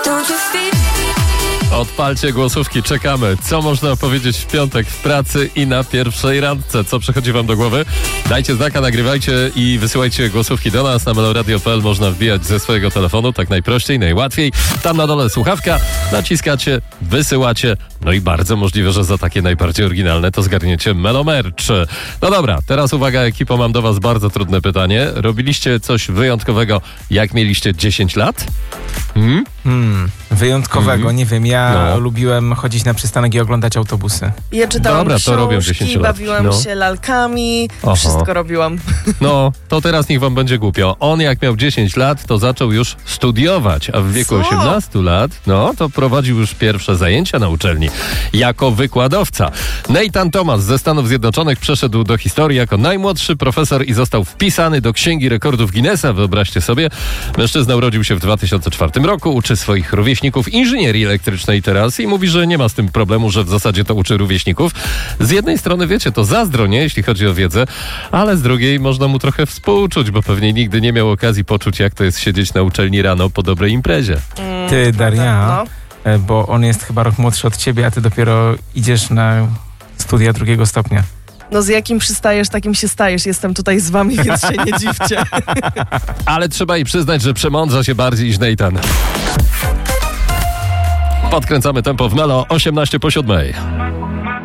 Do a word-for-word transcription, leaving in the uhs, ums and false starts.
Odpalcie głosówki, czekamy. Co można powiedzieć w piątek w pracy i na pierwszej randce? Co przychodzi wam do głowy? Dajcie znaka, nagrywajcie i wysyłajcie głosówki do nas. Na meloradio kropka p l można wbijać ze swojego telefonu, tak najprościej, najłatwiej. Tam na dole słuchawka, naciskacie, wysyłacie. No i bardzo możliwe, że za takie najbardziej oryginalne to zgarniecie Melomerch. No dobra, teraz uwaga ekipo, mam do was bardzo trudne pytanie. Robiliście coś wyjątkowego, jak mieliście dziesięć lat? Hmm? Hmm, wyjątkowego, Mhm. nie wiem, ja No. lubiłem chodzić na przystanek i oglądać autobusy. Ja czytałam Dobra, to robią książki, dziesięć lat. bawiłam No. się lalkami, Aha. wszystko robiłam. No, to teraz niech wam będzie głupio. On jak miał dziesięć lat, to zaczął już studiować, a w wieku Co? osiemnastu lat, no, to prowadził już pierwsze zajęcia na uczelni jako wykładowca. Nathan Thomas ze Stanów Zjednoczonych przeszedł do historii jako najmłodszy profesor i został wpisany do Księgi Rekordów Guinnessa, wyobraźcie sobie. Mężczyzna urodził się w dwa tysiące czwartym roku, uczy swoich rówieśników inżynierii elektrycznej teraz i mówi, że nie ma z tym problemu, że w zasadzie to uczy rówieśników. Z jednej strony, wiecie, to zazdro, nie, jeśli chodzi o wiedzę, ale z drugiej można mu trochę współczuć, bo pewnie nigdy nie miał okazji poczuć, jak to jest siedzieć na uczelni rano po dobrej imprezie. Mm, Ty, Daria, no. e, bo on jest chyba rok młodszy od ciebie, a ty dopiero idziesz na studia drugiego stopnia. no z jakim przystajesz, takim się stajesz. Jestem tutaj z wami, więc się nie dziwcie. Ale trzeba jej przyznać, że przemądrza się bardziej niż Nathan. Podkręcamy tempo w Melo, osiemnaście po siódmej.